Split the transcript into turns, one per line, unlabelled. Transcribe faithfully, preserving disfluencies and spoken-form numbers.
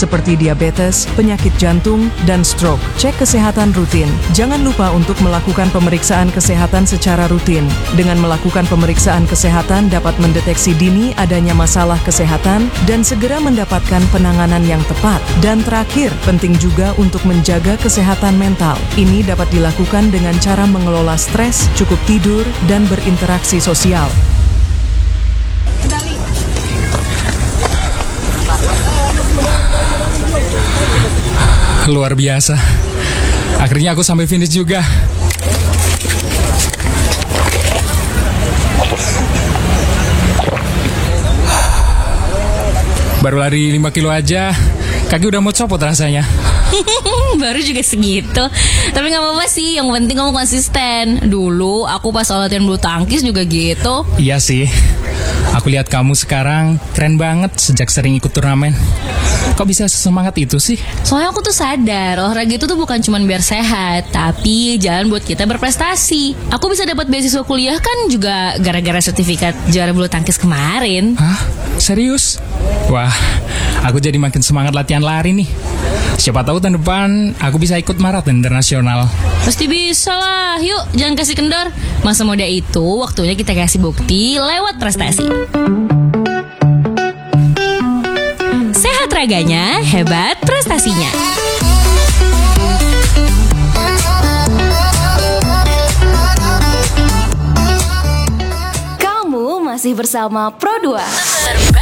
seperti diabetes, penyakit jantung, dan stroke. Cek kesehatan rutin. Jangan lupa untuk melakukan pemeriksaan kesehatan secara rutin. Dengan melakukan pemeriksaan kesehatan dapat mendeteksi dini adanya masalah kesehatan dan segera mendapatkan penanganan yang tepat. Dan terakhir, penting juga untuk menjaga kesehatan mental. Ini dapat dilakukan dengan cara mengelola stres, cukup tidur, dan berinteraksi sosial.
Luar biasa. Akhirnya aku sampai finish juga. Baru lari lima kilo aja, kaki udah mau copot rasanya.
Baru juga segitu. Tapi gak apa-apa sih, yang penting kamu konsisten. Dulu aku pas latihan bulu tangkis juga gitu.
Iya sih. Aku lihat kamu sekarang keren banget sejak sering ikut turnamen. Kok bisa sesemangat itu sih?
Soalnya aku tuh sadar olahraga itu tuh bukan cuma biar sehat, tapi jalan buat kita berprestasi. Aku bisa dapat beasiswa kuliah kan juga gara-gara sertifikat juara bulu tangkis kemarin.
Hah? Serius? Wah, aku jadi makin semangat latihan lari nih. Siapa tahu tahun depan aku bisa ikut maraton internasional.
Pasti bisa lah. Yuk, jangan kasih kendor. Masa muda itu waktunya kita kasih bukti lewat prestasi. Sehat raganya, hebat prestasinya.
Kamu masih bersama Pro dua.